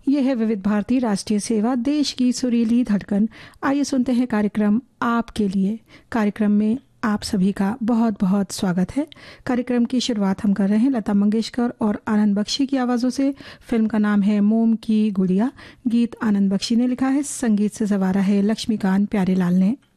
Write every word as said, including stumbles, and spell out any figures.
ये है विविध भारती राष्ट्रीय सेवा, देश की सुरीली धड़कन। आइए सुनते हैं कार्यक्रम आपके लिए। कार्यक्रम में आप सभी का बहुत बहुत स्वागत है। कार्यक्रम की शुरुआत हम कर रहे हैं लता मंगेशकर और आनंद बख्शी की आवाज़ों से। फिल्म का नाम है मोम की गुड़िया। गीत आनंद बख्शी ने लिखा है, संगीत से सवारा है लक्ष्मीकांत प्यारेलाल ने।